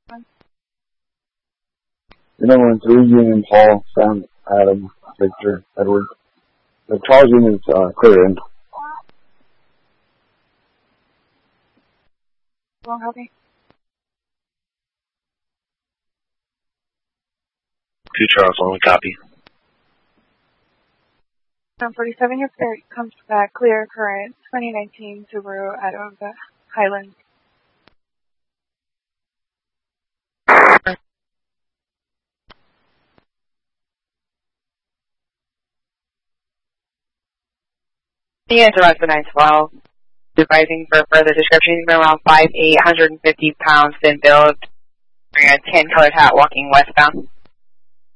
Number 3, Union, Paul, Sam, Adam, Victor, Edward. The Charles unit is clear in. Well, help me. 2 Charles, only copy. 47, your ferry comes back clear, current 2019 Subaru out of the Highlands. The answer was the 912. Advising for further description, he's been around 5'8", 150 pounds, thin build, wearing a tan colored hat, walking westbound.